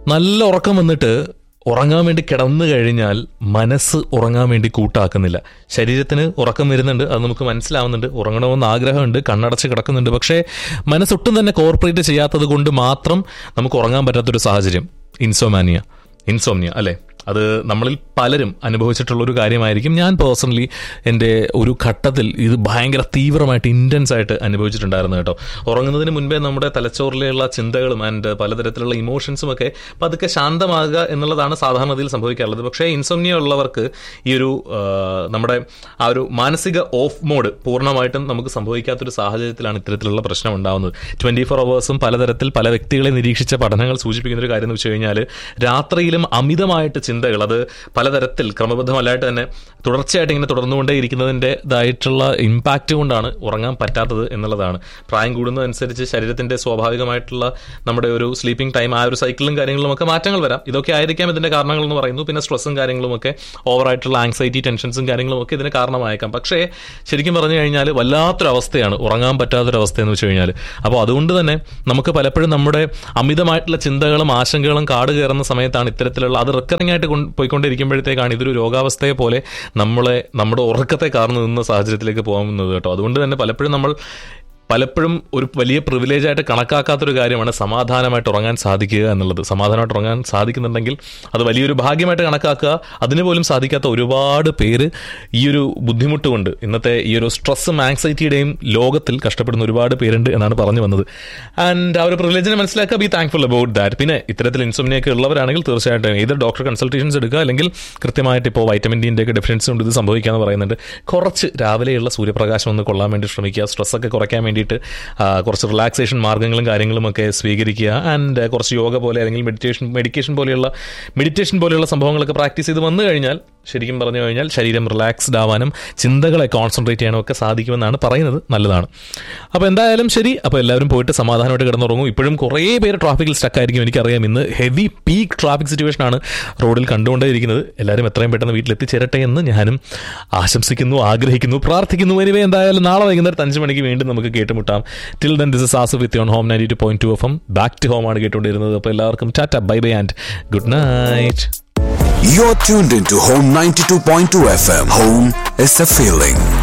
നല്ല ഉറക്കം വന്നിട്ട് ഉറങ്ങാൻ വേണ്ടി കിടന്നു കഴിഞ്ഞാൽ മനസ്സ് ഉറങ്ങാൻ വേണ്ടി കൂട്ടാക്കുന്നില്ല. ശരീരത്തിന് ഉറക്കം വരുന്നുണ്ട്, അത് നമുക്ക് മനസ്സിലാവുന്നുണ്ട്, ഉറങ്ങണമെന്ന് ആഗ്രഹമുണ്ട്, കണ്ണടച്ച് കിടക്കുന്നുണ്ട്. പക്ഷേ മനസ്സൊട്ടും തന്നെ കോർപ്പറേറ്റ് ചെയ്യാത്തത് കൊണ്ട് മാത്രം നമുക്ക് ഉറങ്ങാൻ പറ്റാത്തൊരു സാഹചര്യം. ഇൻസോംനിയ അല്ലേ? അത് നമ്മളിൽ പലരും അനുഭവിച്ചിട്ടുള്ളൊരു കാര്യമായിരിക്കും. ഞാൻ പേഴ്സണലി എൻ്റെ ഒരു ഘട്ടത്തിൽ ഇത് ഭയങ്കര തീവ്രമായിട്ട് ഇൻറ്റൻസ് ആയിട്ട് അനുഭവിച്ചിട്ടുണ്ടായിരുന്നു കേട്ടോ. ഉറങ്ങുന്നതിന് മുൻപേ നമ്മുടെ തലച്ചോറിലുള്ള ചിന്തകളും ആൻഡ് പലതരത്തിലുള്ള ഇമോഷൻസും ഒക്കെ പതുക്കെ ശാന്തമാകുക എന്നുള്ളതാണ് സാധാരണഗതിയിൽ സംഭവിക്കാറുള്ളത്. പക്ഷേ ഇൻസോംനിയ ഉള്ളവർക്ക് ഈ ഒരു നമ്മുടെ ആ ഒരു മാനസിക ഓഫ് മോഡ് പൂർണ്ണമായിട്ടും നമുക്ക് സംഭവിക്കാത്തൊരു സാഹചര്യത്തിലാണ് ഇത്തരത്തിലുള്ള പ്രശ്നം ഉണ്ടാകുന്നത്. 24 hours പലതരത്തിൽ പല വ്യക്തികളെ നിരീക്ഷിച്ച പഠനങ്ങൾ സൂചിപ്പിക്കുന്ന ഒരു കാര്യം എന്ന് വെച്ച് കഴിഞ്ഞാൽ രാത്രിയിലും അമിതമായിട്ട് ചിന്തകൾ, അത് പലതരത്തിൽ ക്രമബദ്ധമല്ലായിട്ട് തന്നെ തുടർച്ചയായിട്ട് ഇങ്ങനെ തുടർന്നുകൊണ്ടേയിരിക്കുന്നതിൻ്റെതായിട്ടുള്ള ഇമ്പാക്റ്റ് കൊണ്ടാണ് ഉറങ്ങാൻ പറ്റാത്തത് എന്നുള്ളതാണ്. പ്രായം കൂടുന്നതനുസരിച്ച് ശരീരത്തിൻ്റെ സ്വാഭാവികമായിട്ടുള്ള നമ്മുടെ ഒരു സ്ലീപ്പിംഗ് ടൈം, ആ ഒരു സൈക്കിളും കാര്യങ്ങളും ഒക്കെ മാറ്റങ്ങൾ വരാം. ഇതൊക്കെ ആയിരിക്കാം ഇതിൻ്റെ കാരണങ്ങൾ എന്ന് പറയുന്നു. പിന്നെ സ്ട്രെസ്സും കാര്യങ്ങളും ഒക്കെ, ഓവറായിട്ടുള്ള ആങ്സൈറ്റി, ടെൻഷൻസും കാര്യങ്ങളും ഒക്കെ ഇതിന് കാരണമായേക്കാം. പക്ഷേ ശരിക്കും പറഞ്ഞു കഴിഞ്ഞാൽ വല്ലാത്തൊരവസ്ഥയാണ് ഉറങ്ങാൻ പറ്റാത്തൊരവസ്ഥയെന്ന് വെച്ച് കഴിഞ്ഞാൽ. അപ്പോൾ അതുകൊണ്ട് തന്നെ നമുക്ക് പലപ്പോഴും നമ്മുടെ അമിതമായിട്ടുള്ള ചിന്തകളും ആശങ്കകളും കാട് കയറുന്ന സമയത്താണ് ഇത്തരത്തിലുള്ള അത് റിക്കറിംഗ് ആയിട്ട് പോയിക്കൊണ്ടിരിക്കുമ്പോഴത്തേക്കാണ് ഇതൊരു രോഗാവസ്ഥയെ പോലെ നമ്മുടെ ഉറക്കത്തെ കാർന്നു നിന്ന സാഹചര്യത്തിലേക്ക് പോകുന്നത് കേട്ടോ. അതുകൊണ്ട് തന്നെ പലപ്പോഴും ഒരു വലിയ പ്രിവിലേജായിട്ട് കണക്കാക്കാത്തൊരു കാര്യമാണ് സമാധാനമായിട്ട് ഉറങ്ങാൻ സാധിക്കുക എന്നുള്ളത്. സമാധാനമായിട്ട് ഉറങ്ങാൻ സാധിക്കുന്നുണ്ടെങ്കിൽ അത് വലിയൊരു ഭാഗ്യമായിട്ട് കണക്കാക്കുക. അതിന് പോലും സാധിക്കാത്ത ഒരുപാട് പേര് ഈ ഒരു ബുദ്ധിമുട്ട് കൊണ്ട്, ഇന്നത്തെ ഈ ഒരു സ്ട്രെസ്സും ആങ്സൈറ്റിയുടെയും ലോകത്തിൽ കഷ്ടപ്പെടുന്ന ഒരുപാട് പേരുണ്ട് എന്നാണ് പറഞ്ഞു വന്നത്. ആൻഡ് ആ ഒരു പ്രിവിലേജിനെ മനസ്സിലാക്കുക, ബി താങ്ക്ഫുൾ അബൌട്ട് ദാറ്റ്. പിന്നെ ഇത്തരത്തിൽ ഇൻസോംനിയൊക്കെ ഉള്ളവരാണെങ്കിൽ തീർച്ചയായിട്ടും ഏത് ഡോക്ടർ കൺസൾട്ടേഷൻസ് എടുക്കുക, അല്ലെങ്കിൽ കൃത്യമായിട്ട് ഇപ്പോൾ വൈറ്റമിൻ ഡിൻ്റെ ഒക്കെ ഡെഫിഷ്യൻസി കൊണ്ട് ഇത് സംഭവിക്കാമെന്ന് പറയുന്നുണ്ട്. കുറച്ച് രാവിലെയുള്ള സൂര്യപ്രകാശം ഒന്ന് കൊള്ളാൻ വേണ്ടി ശ്രമിക്കുക. സ്ട്രെസ്സൊക്കെ കുറയ്ക്കാൻ വേണ്ടി കുറച്ച് റിലാക്സേഷൻ മാർഗ്ഗങ്ങളും കാര്യങ്ങളും ഒക്കെ സ്വീകരിക്കുക. ആൻഡ് കുറച്ച് യോഗ പോലെ അല്ലെങ്കിൽ മെഡിറ്റേഷൻ പോലെയുള്ള സംഭവങ്ങളൊക്കെ പ്രാക്ടീസ് ചെയ്ത് വന്നു കഴിഞ്ഞാൽ ശരിക്കും പറഞ്ഞു കഴിഞ്ഞാൽ ശരീരം റിലാക്സ്ഡ് ആവാനും ചിന്തകളെ കോൺസെൻട്രേറ്റ് ചെയ്യാനും ഒക്കെ സാധിക്കുമെന്നാണ് പറയുന്നത്. നല്ലതാണ്. അപ്പോൾ എന്തായാലും ശരി, അപ്പോൾ എല്ലാവരും പോയിട്ട് സമാധാനമായിട്ട് കിടന്നുറങ്ങും. ഇപ്പോഴും കുറേ പേര് ട്രാഫിക്കിൽ സ്റ്റക്കായിരിക്കും, എനിക്കറിയാം. ഇന്ന് ഹെവി പീക്ക് ട്രാഫിക് സിറ്റുവേഷനാണ് റോഡിൽ കണ്ടുകൊണ്ടേയിരിക്കുന്നത്. എല്ലാവരും എത്രയും പെട്ടെന്ന് വീട്ടിലെത്തിച്ചേരട്ടെ എന്ന് ഞാനും ആശംസിക്കുന്നു, ആഗ്രഹിക്കുന്നു, പ്രാർത്ഥിക്കുന്നു. എനിവേ എന്തായാലും നാളെ വൈകുന്നേരം 5 മണിക്ക് വീണ്ടും നമുക്ക് കേട്ടുമുട്ടാം. Till then this is Asif with on home 92.2 FM. Back to home ആണ് കേട്ടുകൊണ്ടിരുന്നത്. അപ്പോൾ എല്ലാവർക്കും Tata, bye bye and good night. You're tuned into Home 92.2 FM. Home is a feeling.